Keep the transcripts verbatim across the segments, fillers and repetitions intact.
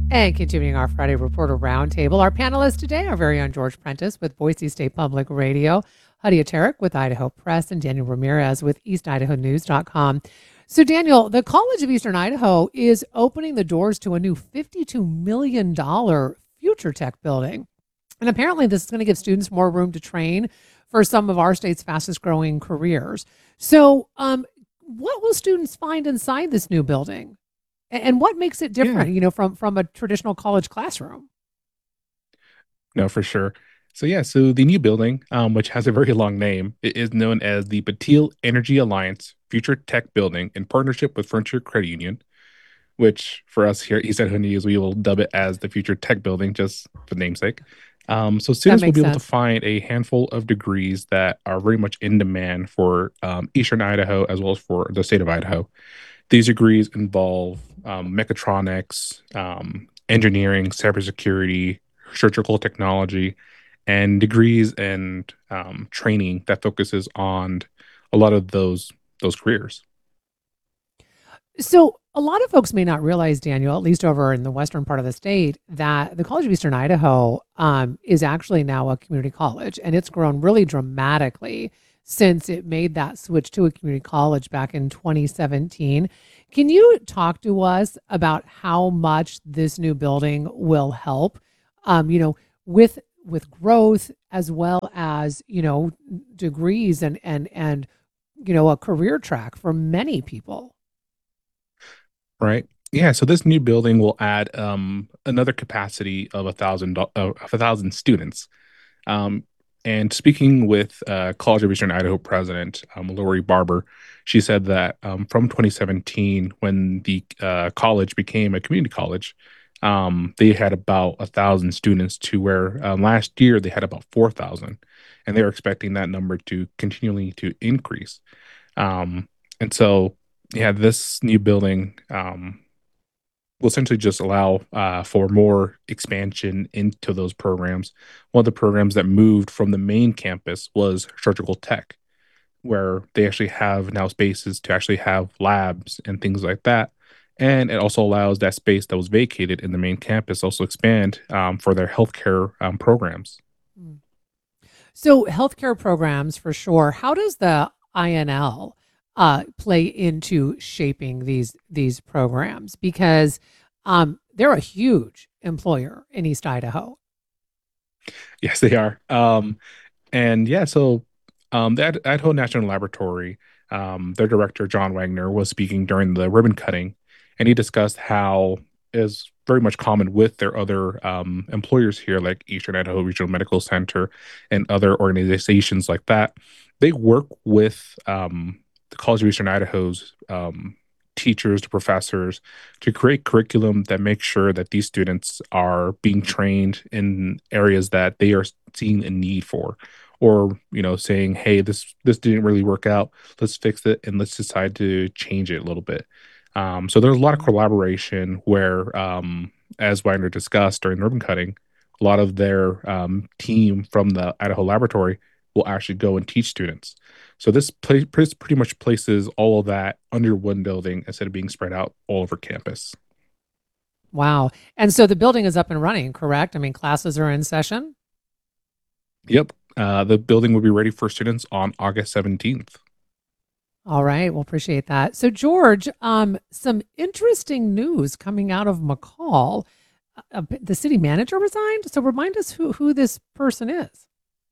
And continuing our Friday Reporter Roundtable, our panelists today are very own George Prentice with Boise State Public Radio, Hadia Tarek with Idaho Press, and Daniel Ramirez with East Idaho News dot com. So, Daniel, the College of Eastern Idaho is opening the doors to a new fifty-two million dollars future tech building. And apparently, this is going to give students more room to train for some of our state's fastest growing careers. So, um, what will students find inside this new building? And what makes it Yeah, different, you know, from from a traditional college classroom? no, for sure. So yeah, so the new building, um, which has a very long name, it is known as the Batil Energy Alliance Future Tech Building in partnership with Frontier Credit Union, which for us here at East Idaho News, we will dub it as the Future Tech Building just for namesake. Um, so That students will makes be able to sense. find a handful of degrees that are very much in demand for um, Eastern Idaho as well as for the state of Idaho. These degrees involve um, mechatronics, um, engineering, cybersecurity, surgical technology, and degrees and um, training that focuses on a lot of those those careers. So, a lot of folks may not realize, Daniel, at least over in the western part of the state, that the College of Eastern Idaho um, is actually now a community college, and it's grown really dramatically since it made that switch to a community college back in twenty seventeen. Can you talk to us about how much this new building will help, um, you know, with with growth as well as you know degrees and and and you know a career track for many people? Right. Yeah. So this new building will add um, another capacity of a thousand do- uh, of a thousand students. Um, and speaking with uh, College of Eastern Idaho president um, Lori Barber, she said that um, from twenty seventeen, when the uh, college became a community college, um, they had about a thousand students. To where uh, last year they had about four thousand, and they were expecting that number to continually to increase. Um, and so, yeah, this new building um, will essentially just allow uh, for more expansion into those programs. One of the programs that moved from the main campus was surgical tech, where they actually have now spaces to actually have labs and things like that. And it also allows that space that was vacated in the main campus also expand um, for their healthcare um, programs. Mm. So, healthcare programs for sure. How does the I N L uh, play into shaping these these programs? Because um, they're a huge employer in East Idaho. Yes, they are. Um, And yeah, so um, the Id- Idaho National Laboratory, um, their director, John Wagner, was speaking during the ribbon cutting, and he discussed how is very much common with their other um, employers here, like Eastern Idaho Regional Medical Center and other organizations like that. They work with um, the College of Eastern Idaho's um, teachers, the professors, to create curriculum that makes sure that these students are being trained in areas that they are seeing a need for, or you know saying, hey, this this didn't really work out, let's fix it and let's decide to change it a little bit. Um, so there's a lot of Mm. collaboration where um, as Wagner discussed during ribbon cutting, a lot of their um, team from the Idaho laboratory will actually go and teach students. So this pla- pretty pretty much places all of that under one building instead of being spread out all over campus. Wow. And so the building is up and running, correct? I mean, classes are in session. Yep. Uh, the building will be ready for students on August seventeenth. All right. Well, appreciate that. So, George, um, some interesting news coming out of McCall. Uh, uh, the city manager resigned. So, remind us who who this person is.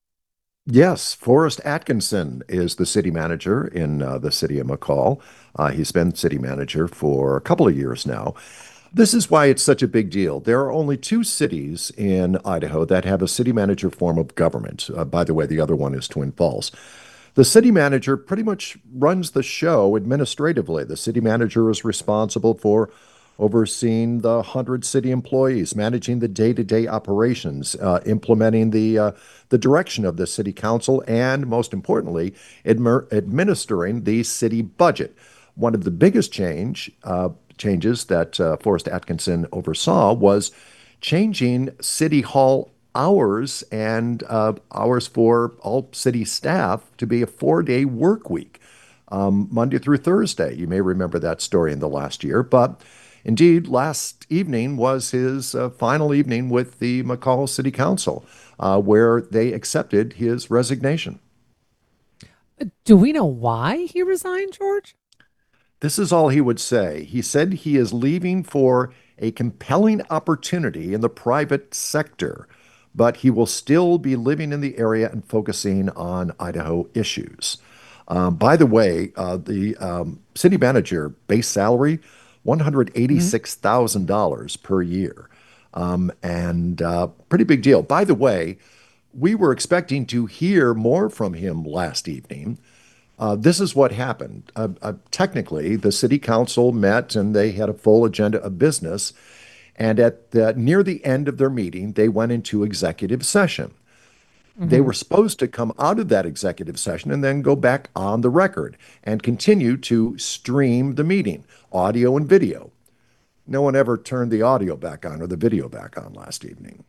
Yes, Forrest Atkinson is the city manager in uh, the city of McCall. Uh, he's been city manager for a couple of years now. This is why it's such a big deal. There are only two cities in Idaho that have a city manager form of government. Uh, by the way, the other one is Twin Falls. The city manager pretty much runs the show administratively. The city manager is responsible for overseeing the one hundred city employees, managing the day-to-day operations, uh, implementing the uh, the direction of the city council, and most importantly, admer- administering the city budget. One of the biggest change uh, changes that uh, Forrest Atkinson oversaw was changing city hall hours and uh, hours for all city staff to be a four-day work week, um, Monday through Thursday. You may remember that story in the last year, but Indeed, last evening was his uh, final evening with the McCall City Council, uh, where they accepted his resignation. Do we know why he resigned, George? This is all he would say. He said he is leaving for a compelling opportunity in the private sector, but he will still be living in the area and focusing on Idaho issues. Um, by the way, uh, the um, city manager base salary, Mhm. one hundred eighty-six thousand dollars per year. Um, and uh, pretty big deal. By the way, we were expecting to hear more from him last evening. Uh, this is what happened. Uh, uh, technically, the city council met and they had a full agenda of business. And at the, near the end of their meeting, they went into executive session. They Mhm. were supposed to come out of that executive session and then go back on the record and continue to stream the meeting, audio and video. No one ever turned the audio back on or the video back on last evening.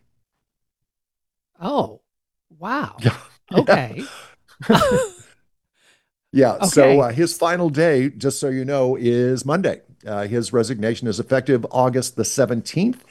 Oh, wow. Yeah, yeah. Okay. Yeah, so Okay. uh, his final day, just so you know, is Monday. Uh, his resignation is effective August the seventeenth.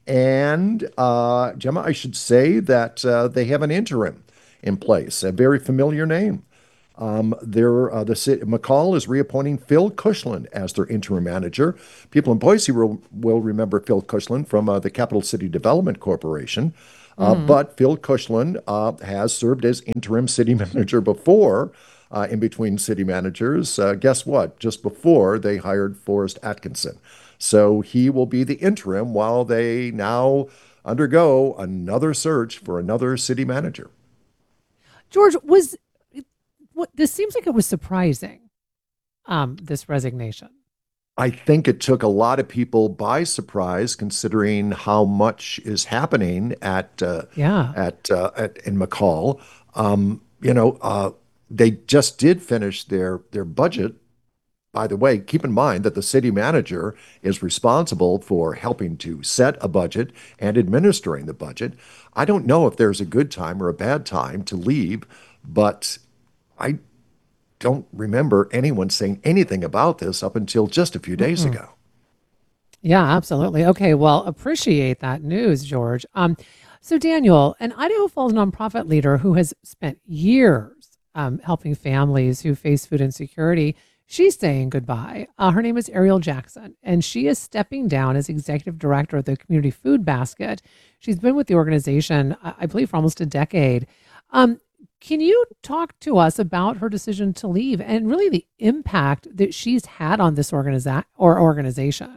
And uh, Gemma, I should say that uh, they have an interim in place, a very familiar name. Um, they're, uh, the city, McCall is reappointing Phil Cushland as their interim manager. People in Boise will, will remember Phil Cushland from uh, the Capital City Development Corporation. Uh, Mhm. but Phil Cushland uh, has served as interim city manager before, uh, in between city managers. Uh, guess what? Just before they hired Forrest Atkinson. So he will be the interim while they now undergo another search for another city manager. George, was what this seems like it was surprising, um, this resignation. I think it took a lot of people by surprise, considering how much is happening at uh, Yeah. at, uh, at in McCall. Um, you know, uh, they just did finish their their budget. By the way, keep in mind that the city manager is responsible for helping to set a budget and administering the budget. I don't know if there's a good time or a bad time to leave, but I don't remember anyone saying anything about this up until just a few days Mm-mm. ago. Yeah, absolutely. Okay, well, appreciate that news, George. Um, so Daniel, an Idaho Falls nonprofit leader who has spent years um, helping families who face food insecurity, she's saying goodbye. Uh, her name is Ariel Jackson, and she is stepping down as executive director of the Community Food Basket. She's been with the organization, I I believe, for almost a decade. Um, can you talk to us about her decision to leave and really the impact that she's had on this organiza- or organization?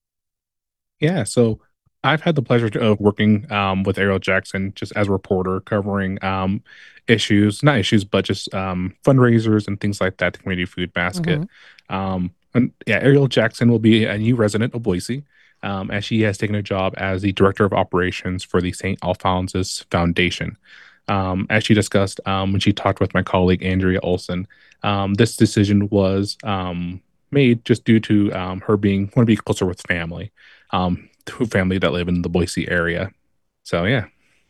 Yeah, so I've had the pleasure to, of working um, with Ariel Jackson just as a reporter covering um, issues, not issues, but just um, fundraisers and things like that, the Community Food Basket. Mm-hmm. Um, and yeah, Ariel Jackson will be a new resident of Boise, um, as she has taken a job as the director of operations for the Saint Alphonsus Foundation. Um, as she discussed um, when she talked with my colleague Andrea Olson, um, this decision was um, made just due to um, her being want to be closer with family, um, to family that live in the Boise area. So yeah,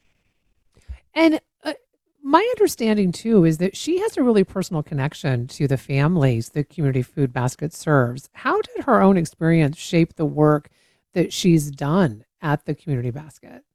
And uh, my understanding too is that she has a really personal connection to the families the Community Food Basket serves. How did her own experience shape the work that she's done at the Community Basket?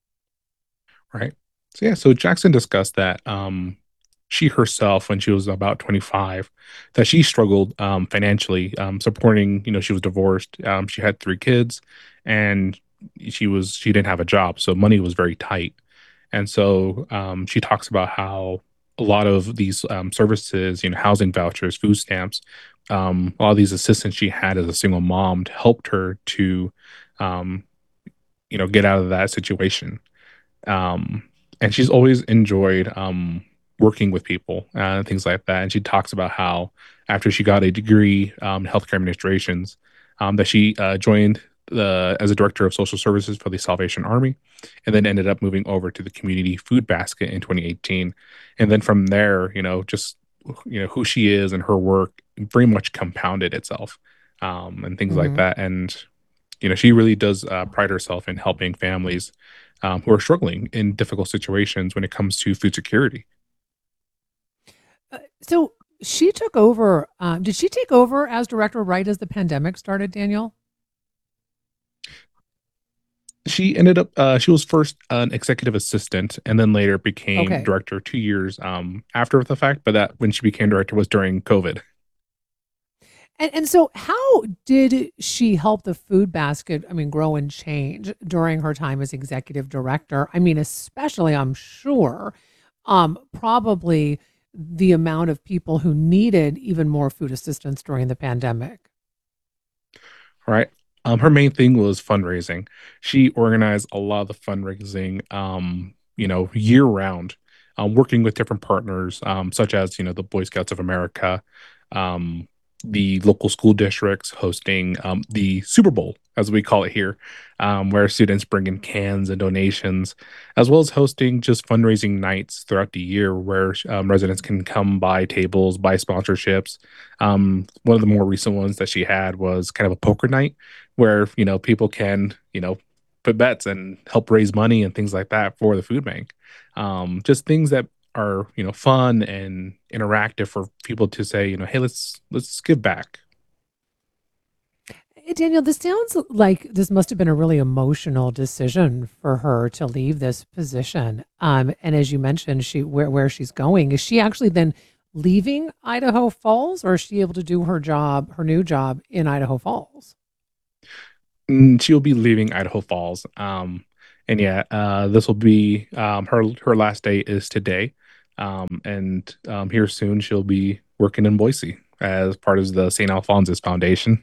right. So yeah, so Jackson discussed that um, she herself, when she was about twenty-five, that she struggled um, financially, um, supporting. You know, she was divorced. Um, she had three kids, and she was she didn't have a job, so money was very tight. And so um, she talks about how a lot of these um, services, you know, housing vouchers, food stamps, um, a lot of these assistants she had as a single mom helped her to, um, you know, get out of that situation. Um, and she's always enjoyed um, working with people uh, and things like that. And she talks about how after she got a degree um, in healthcare administrations, um, that she uh, joined the as a director of social services for the Salvation Army, and then ended up moving over to the Community Food Basket in twenty eighteen. And then from there, you know, just you know who she is and her work very much compounded itself, um, and things like Hmm. that. And you know, she really does uh, pride herself in helping families um, who are struggling in difficult situations when it comes to food security. Uh, so she took over. Um, did she take over as director right as the pandemic started, Daniel? She ended up uh, she was first an executive assistant and then later became Okay. director two years um, after the fact. But that when she became director was during COVID. And and so how did she help the food basket, I mean, grow and change during her time as executive director? I mean, especially I'm sure um probably the amount of people who needed even more food assistance during the pandemic. Right. Um, her main thing was fundraising. She organized a lot of the fundraising, um, you know, year round, um, working with different partners, um, such as, you know, the Boy Scouts of America, um, the local school districts hosting um, the Super Bowl, as we call it here, um, where students bring in cans and donations, as well as hosting just fundraising nights throughout the year where um, residents can come buy tables, buy sponsorships. Um, one of the more recent ones that she had was kind of a poker night where, you know, people can, you know, put bets and help raise money and things like that for the food bank. Um, just things that are, you know, fun and interactive for people to say, you know, hey, let's let's give back. Hey, Daniel, this sounds like this must have been a really emotional decision for her to leave this position. Um, and as you mentioned, she where where she's going, is she actually then leaving Idaho Falls, or is she able to do her job, her new job in Idaho Falls? Mm, she'll be leaving Idaho Falls. Um, and yeah, uh, this will be um, her her last day is today. Um, and um, here soon she'll be working in Boise as part of the Saint Alphonsus Foundation.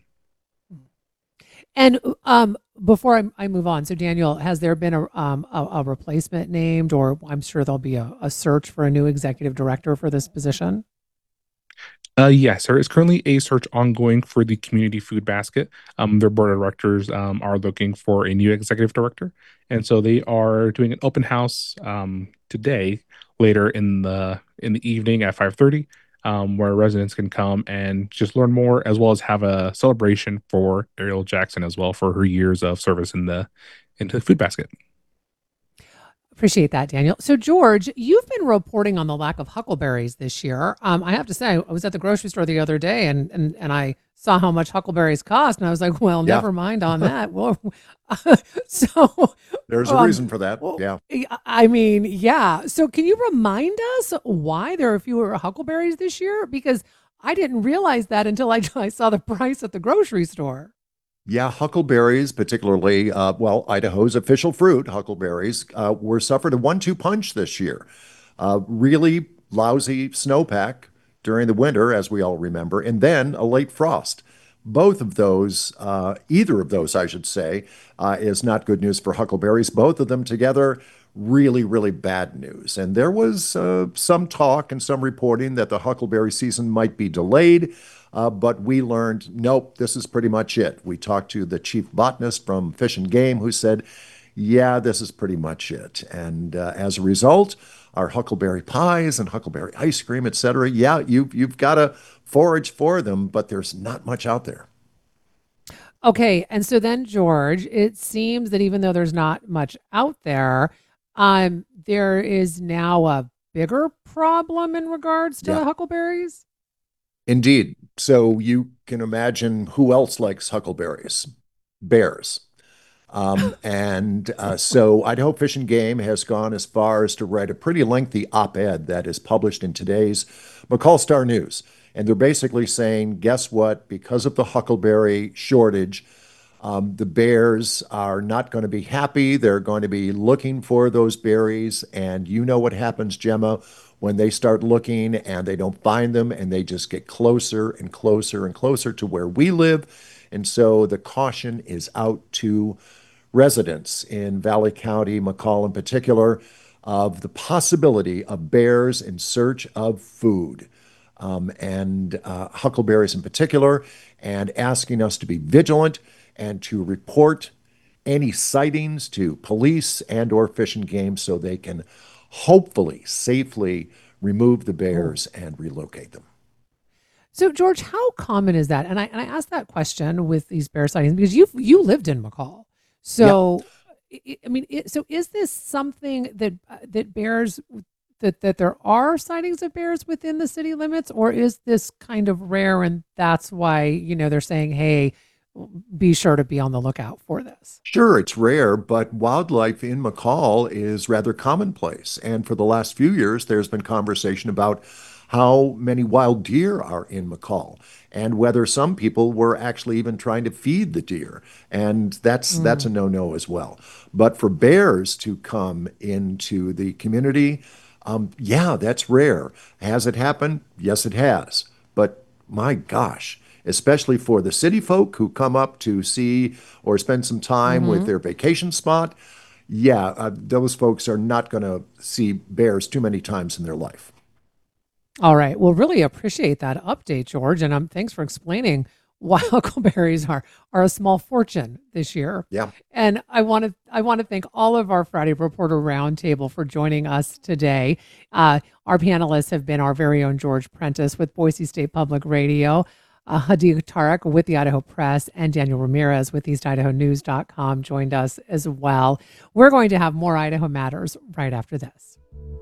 And um, before I, I move on, so Daniel, has there been a um, a, a replacement named, or I'm sure there'll be a, a search for a new executive director for this position? Uh, yes, there is currently a search ongoing for the community food basket. Um, their board of directors um, are looking for a new executive director, and so they are doing an open house um, today, later in the in the evening at five thirty, um, where residents can come and just learn more, as well as have a celebration for Ariel Jackson as well for her years of service in the into the food basket. Appreciate that, Daniel. So, George, you've been reporting on the lack of huckleberries this year. Um, I have to say, I was at the grocery store the other day, and and and I saw how much huckleberries cost, and I was like, well, Yeah, never mind on that. Well, so, there's a um, reason for that. well, Yeah. I mean, yeah. So, can you remind us why there are fewer huckleberries this year? Because I didn't realize that until I, I saw the price at the grocery store. Yeah, huckleberries, particularly, uh, well, Idaho's official fruit, huckleberries, uh, were suffered a one two punch this year. Uh, really lousy snowpack during the winter, as we all remember, and then a late frost. Both of those, uh, either of those, I should say, uh, is not good news for huckleberries. Both of them together, really, really bad news. And there was uh, some talk and some reporting that the huckleberry season might be delayed. Uh, but we learned, nope, this is pretty much it. We talked to the chief botanist from Fish and Game who said, yeah, this is pretty much it. And uh, as a result, our huckleberry pies and huckleberry ice cream, et cetera, yeah, you, you've got to forage for them, but there's not much out there. Okay, and so then George, it seems that even though there's not much out there, um, there is now a bigger problem in regards to Yeah, the huckleberries. indeed. So you can imagine who else likes huckleberries? Bears. Um, and uh, so Idaho Fish and Game has gone as far as to write a pretty lengthy op-ed that is published in today's McCall Star News. And they're basically saying, guess what? Because of the huckleberry shortage, um, the bears are not going to be happy. They're going to be looking for those berries. And you know what happens, Gemma, when they start looking and they don't find them and they just get closer and closer and closer to where we live. And so the caution is out to residents in Valley County, McCall in particular, of the possibility of bears in search of food, um, and uh, huckleberries in particular, and asking us to be vigilant and to report any sightings to police and or Fish and Game so they can hopefully safely remove the Oh. bears and relocate them. So George, how common is that? And I and I asked that question with these bear sightings because you you lived in McCall. Yeah. So I I mean, it, so is this something that uh, that bears that that there are sightings of bears within the city limits, or is this kind of rare and that's why, you know, they're saying, hey, be sure to be on the lookout for this. Sure, it's rare, but wildlife in McCall is rather commonplace. And for the last few years, there's been conversation about how many wild deer are in McCall and whether some people were actually even trying to feed the deer. And that's that's a Mm. no-no as well. But for bears to come into the community, um, yeah, that's rare. Has it happened? Yes, it has. But my gosh, especially for the city folk who come up to see or spend some time with Hmm. their vacation spot, yeah, uh, those folks are not going to see bears too many times in their life. All right. Well, really appreciate that update, George, and um, thanks for explaining why huckleberries are are a small fortune this year. Yeah. And I want to I want to thank all of our Friday Reporter Roundtable for joining us today. Uh, our panelists have been our very own George Prentice with Boise State Public Radio, uh, Hadi Tarek with the Idaho Press, and Daniel Ramirez with East Idaho News dot com joined us as well. We're going to have more Idaho Matters right after this.